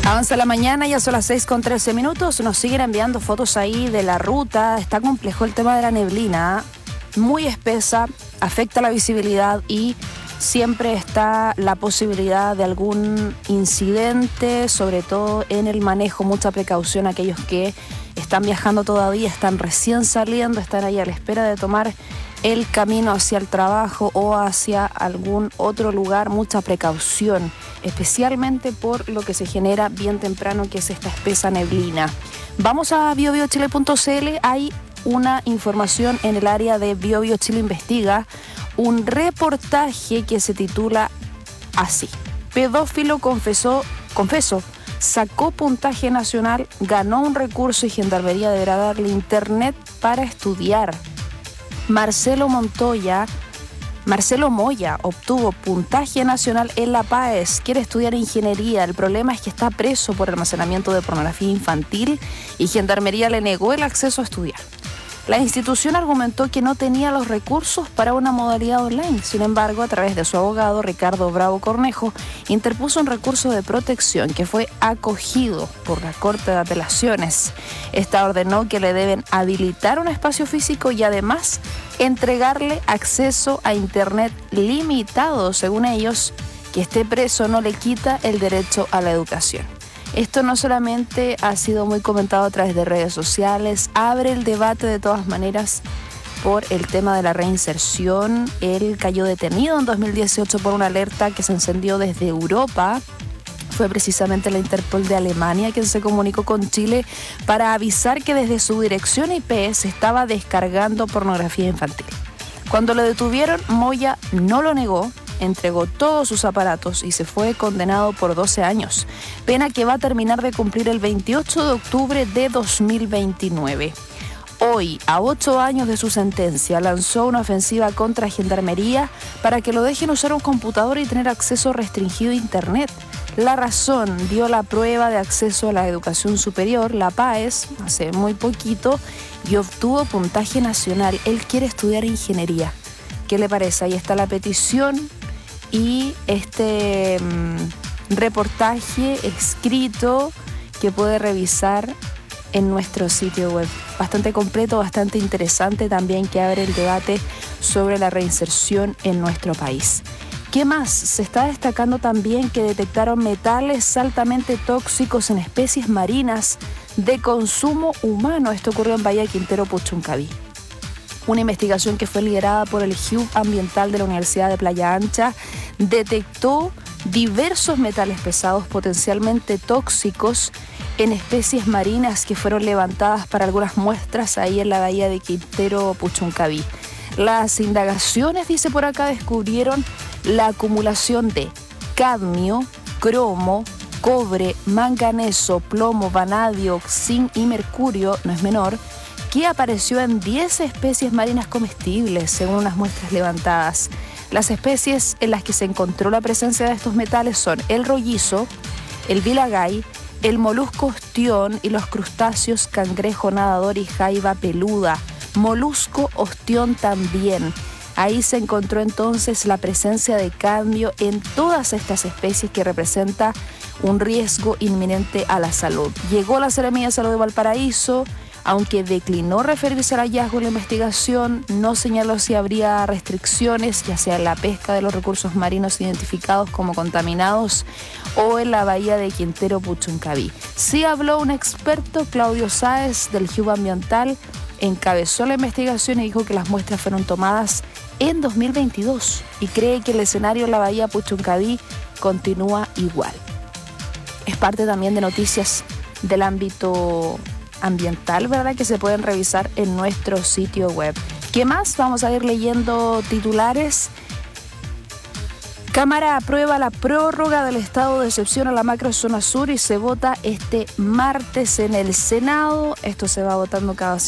Avanza la mañana, ya son las 6:13. Nos siguen enviando fotos ahí de la ruta. Está complejo el tema de la neblina, muy espesa, afecta la visibilidad y siempre está la posibilidad de algún incidente, sobre todo en el manejo. Mucha precaución a aquellos que están viajando todavía, están recién saliendo, están ahí a la espera de tomar el camino hacia el trabajo o hacia algún otro lugar. Mucha precaución, especialmente por lo que se genera bien temprano, que es esta espesa neblina. Vamos a biobiochile.cl. Hay una información en el área de BioBio Chile Investiga, un reportaje que se titula así: pedófilo confesó, sacó puntaje nacional, ganó un recurso y Gendarmería deberá darle internet para estudiar. Marcelo Moya obtuvo puntaje nacional en la PAES, quiere estudiar ingeniería. El problema es que está preso por almacenamiento de pornografía infantil y Gendarmería le negó el acceso a estudiar. La institución argumentó que no tenía los recursos para una modalidad online. Sin embargo, a través de su abogado, Ricardo Bravo Cornejo, interpuso un recurso de protección que fue acogido por la Corte de Apelaciones. Esta ordenó que le deben habilitar un espacio físico y además entregarle acceso a internet limitado. Según ellos, que esté preso no le quita el derecho a la educación. Esto no solamente ha sido muy comentado a través de redes sociales, abre el debate de todas maneras por el tema de la reinserción. Él cayó detenido en 2018 por una alerta que se encendió desde Europa. Fue precisamente la Interpol de Alemania quien se comunicó con Chile para avisar que desde su dirección IP se estaba descargando pornografía infantil. Cuando lo detuvieron, Moya no lo negó, entregó todos sus aparatos y se fue condenado por 12 años, pena que va a terminar de cumplir el 28 de octubre de 2029. Hoy, a 8 años de su sentencia, lanzó una ofensiva contra Gendarmería para que lo dejen usar un computador y tener acceso restringido a Internet. La Razón dio la prueba de acceso a la educación superior, la PAES, hace muy poquito, y obtuvo puntaje nacional. Él quiere estudiar ingeniería. ¿Qué le parece? Ahí está la petición y este reportaje escrito que puede revisar en nuestro sitio web. Bastante completo, bastante interesante también, que abre el debate sobre la reinserción en nuestro país. ¿Qué más? Se está destacando también que detectaron metales altamente tóxicos en especies marinas de consumo humano. Esto ocurrió en Bahía Quintero, Puchuncaví. Una investigación que fue liderada por el HUB Ambiental de la Universidad de Playa Ancha detectó diversos metales pesados potencialmente tóxicos en especies marinas que fueron levantadas para algunas muestras ahí en la Bahía de Quintero, Puchuncaví. Las indagaciones, dice por acá, descubrieron la acumulación de cadmio, cromo, cobre, manganeso, plomo, vanadio, zinc y mercurio, no es menor, que apareció en 10 especies marinas comestibles, según unas muestras levantadas. Las especies en las que se encontró la presencia de estos metales son el rollizo, el vilagay, el molusco ostión y los crustáceos cangrejo nadador y jaiba peluda. Molusco ostión también. Ahí se encontró entonces la presencia de cadmio en todas estas especies, que representa un riesgo inminente a la salud. Llegó la Seremía de Salud de Valparaíso, aunque declinó referirse al hallazgo en la investigación. No señaló si habría restricciones, ya sea en la pesca de los recursos marinos identificados como contaminados o en la bahía de Quintero, Puchuncaví. Sí habló un experto, Claudio Sáez, del HUB Ambiental, encabezó la investigación y dijo que las muestras fueron tomadas en 2022 y cree que el escenario en la bahía Puchuncaví continúa igual. Es parte también de noticias del ámbito ambiental, ¿verdad?, que se pueden revisar en nuestro sitio web. ¿Qué más? Vamos a ir leyendo titulares. Cámara aprueba la prórroga del estado de excepción a la macrozona sur y se vota este martes en el Senado. Esto se va votando cada